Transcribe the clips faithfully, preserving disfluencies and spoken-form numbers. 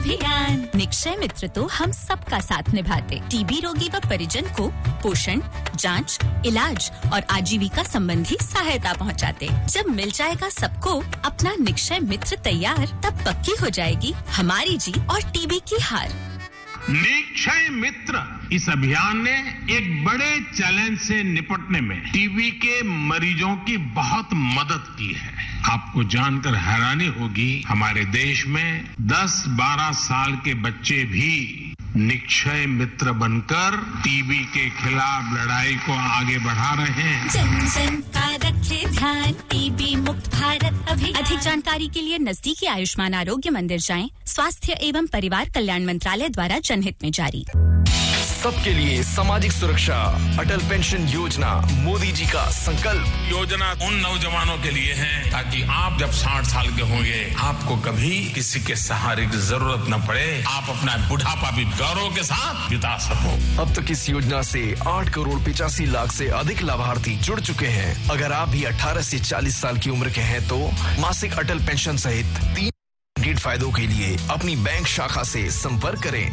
अभियान। निक्षय मित्र तो हम सबका साथ निभाते। टीबी रोगी व परिजन को पोषण, जांच, इलाज और आजीविका संबंधी सहायता पहुंचाते। जब मिल जाएगा सबको अपना निक्षय मित्र तैयार, तब पक्की हो जाएगी हमारी जीत और टीबी की हार। निक्षय मित्र इस अभियान ने एक बड़े चैलेंज से निपटने में टीबी के मरीजों की बहुत मदद की है। आपको जानकर हैरानी होगी, हमारे देश में दस बारह साल के बच्चे भी निक्षय मित्र बनकर टीबी के खिलाफ लड़ाई को आगे बढ़ा रहे हैं। जन जन का रखे ध्यान, टीबी मुक्त भारत अभियान। अधिक जानकारी के लिए नजदीकी आयुष्मान आरोग्य मंदिर जाएं। स्वास्थ्य एवं परिवार कल्याण मंत्रालय द्वारा जनहित में जारी। सबके लिए सामाजिक सुरक्षा, अटल पेंशन योजना मोदी जी का संकल्प। योजना उन नौजवानों के लिए है ताकि आप जब साठ साल के होंगे आपको कभी किसी के सहारे की जरूरत न पड़े। आप अपना बुढ़ापा भी गौरव के साथ बिता सको। अब तक इस योजना से आठ करोड़ पिचासी लाख से अधिक लाभार्थी जुड़ चुके हैं। अगर आप भी अठारह से चालीस साल की उम्र के हैं तो मासिक अटल पेंशन सहित तीन ग्रेड फायदों के लिए अपनी बैंक शाखा से संपर्क करें।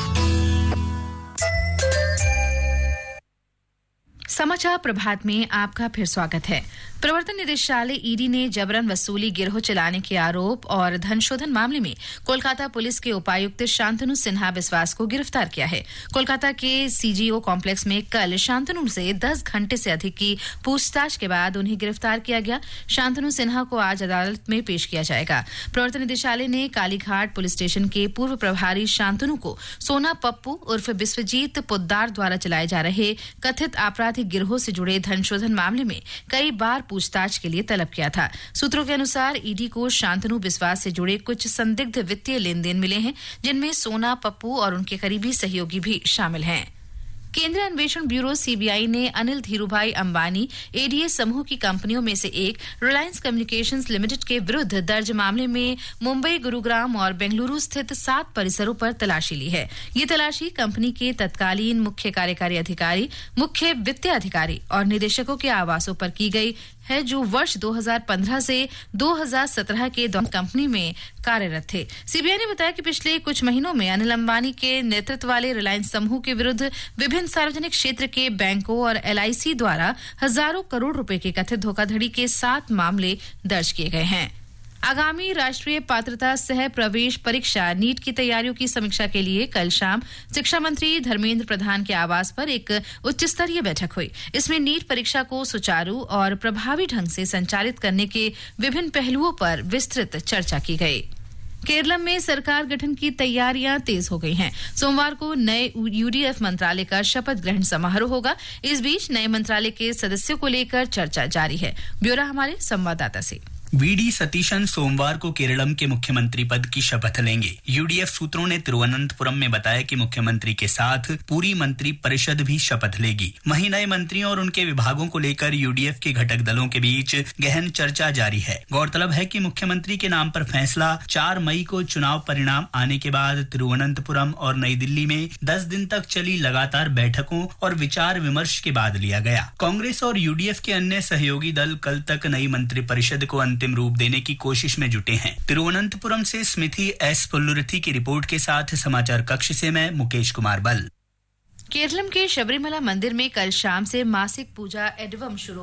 समाचार प्रभात में आपका फिर स्वागत है। प्रवर्तन निदेशालय ईडी ने जबरन वसूली गिरोह चलाने के आरोप और धन शोधन मामले में कोलकाता पुलिस के उपायुक्त शांतनु सिन्हा बिस्वास को गिरफ्तार किया है। कोलकाता के सीजीओ कॉम्प्लेक्स में कल शांतनु से दस घंटे से अधिक की पूछताछ के बाद उन्हें गिरफ्तार किया गया। शांतनु सिन्हा को आज अदालत में पेश किया जाएगा। प्रवर्तन निदेशालय ने कालीघाट पुलिस स्टेशन के पूर्व प्रभारी शांतनु को सोना पप्पू उर्फ विश्वजीत पोद्दार द्वारा चलाए जा रहे कथित आपराधिक गिरोह से जुड़े धन शोधन मामले में कई बार पूछताछ के लिए तलब किया था। सूत्रों के अनुसार ईडी को शांतनु बिस्वास से जुड़े कुछ संदिग्ध वित्तीय लेन देन मिले हैं, जिनमें सोना पप्पू और उनके करीबी सहयोगी भी शामिल हैं। केंद्रीय अन्वेषण ब्यूरो सीबीआई ने अनिल धीरूभाई अंबानी एडीए समूह की कंपनियों में से एक रिलायंस कम्युनिकेशंस लिमिटेड के विरुद्ध दर्ज मामले में मुंबई, गुरुग्राम और बेंगलुरु स्थित सात परिसरों पर तलाशी ली है। ये तलाशी कंपनी के तत्कालीन मुख्य कार्यकारी अधिकारी, मुख्य वित्तीय अधिकारी और निदेशकों के आवासों पर की गई है, जो वर्ष दो हज़ार पंद्रह से दो हज़ार सत्रह के दौरान कंपनी में कार्यरत थे। सीबीआई ने बताया कि पिछले कुछ महीनों में अनिल अंबानी के नेतृत्व वाले रिलायंस समूह के विरुद्ध विभिन्न सार्वजनिक क्षेत्र के बैंकों और एलआईसी द्वारा हजारों करोड़ रुपए के कथित धोखाधड़ी के सात मामले दर्ज किए गए हैं। आगामी राष्ट्रीय पात्रता सह प्रवेश परीक्षा नीट की तैयारियों की समीक्षा के लिए कल शाम शिक्षा मंत्री धर्मेंद्र प्रधान के आवास पर एक उच्च स्तरीय बैठक हुई। इसमें नीट परीक्षा को सुचारू और प्रभावी ढंग से संचालित करने के विभिन्न पहलुओं पर विस्तृत चर्चा की गई। केरलम में सरकार गठन की तैयारियां तेज हो गई हैं। सोमवार को नए यूडीएफ मंत्रालय का शपथ ग्रहण समारोह होगा। इस बीच नए मंत्रालय के सदस्यों को लेकर चर्चा जारी है। ब्यौरा हमारे संवाददाता से। वीडी सतीशन सोमवार को केरलम के मुख्यमंत्री पद की शपथ लेंगे। यूडीएफ सूत्रों ने तिरुवनंतपुरम में बताया कि मुख्यमंत्री के साथ पूरी मंत्री परिषद भी शपथ लेगी। वहीं नए मंत्रियों और उनके विभागों को लेकर यूडीएफ के घटक दलों के बीच गहन चर्चा जारी है। गौरतलब है कि मुख्यमंत्री के नाम पर फैसला चार मई को चुनाव परिणाम आने के बाद तिरुवनंतपुरम और नई दिल्ली में दस दिन तक चली लगातार बैठकों और विचार विमर्श के बाद लिया गया। कांग्रेस और यूडीएफ के अन्य सहयोगी दल कल तक नई मंत्रिपरिषद को अंतिम रूप देने की कोशिश में जुटे हैं। तिरुवनंतपुरम से स्मिथी एस पुल्लुरथी की रिपोर्ट के साथ समाचार कक्ष से मैं मुकेश कुमार बल। केरलम के शबरीमला मंदिर में कल शाम से मासिक पूजा एडवम शुरू